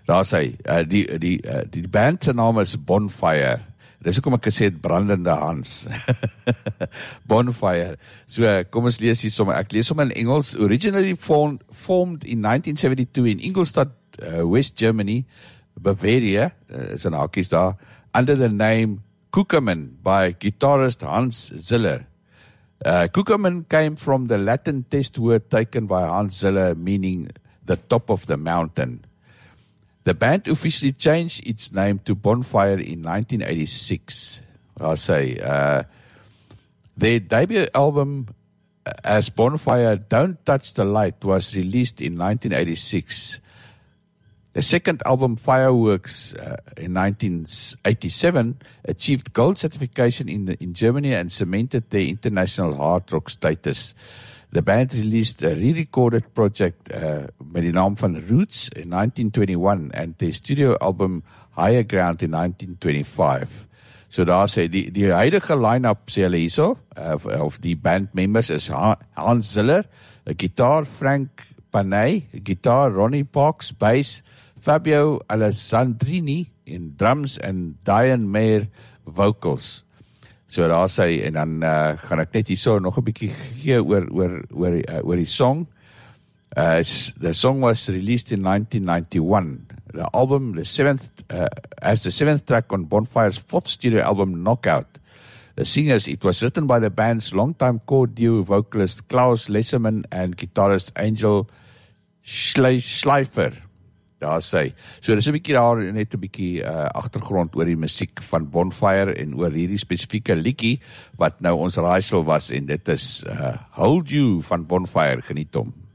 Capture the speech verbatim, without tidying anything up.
Daar sê, uh, die, die, uh, die band se naam is Bonfire. Dis hoekom ek gesê het brandende Hans. Bonfire. So, kom ons lees hier sommer. Ek lees sommer in Engels. Originally formed, formed in nineteen seventy-two in Ingolstadt, uh, West Germany, Bavaria, uh, is in hakies daar, under the name Kukerman by guitarist Hans Ziller. Uh, Kukerman came from the Latin test word taken by Hans Ziller, meaning the top of the mountain. The band officially changed its name to Bonfire in nineteen eighty-six. I'll say, uh, their debut album as Bonfire, Don't Touch the Light, was released in nineteen eighty-six. The second album, Fireworks, uh, in nineteen eighty-seven, achieved gold certification in, the, in Germany and cemented their international hard rock status. The band released a re-recorded project uh, met die naam van Roots in nineteen twenty-one and their studio album Higher Ground in nineteen twenty-five. So daar sê, die, die huidige line-up sê hulle hierso, uh, of die band members is Hans Ziller, gitaar Frank Panay, gitaar Ronnie Parks, bass Fabio Alessandrini in drums en Diane Meyer vocals. So daar sê, en dan uh, gaan ek net hierso nog 'n bietjie gee oor, oor, oor, uh, oor die song. Uh, the song was released in nineteen ninety-one. The album, the seventh, uh, as the seventh track on Bonfire's fourth studio album, Knockout. The singers, it was written by the band's longtime core duo vocalist Klaus Lesserman and guitarist Angel Schleifer. Daar sê. So dis 'n bietjie daar, net 'n bietjie uh, agtergrond oor die musiek van Bonfire en oor hierdie spesifieke liedjie wat nou ons raaisel was, en dit is uh, Hold You van Bonfire. Geniet hom.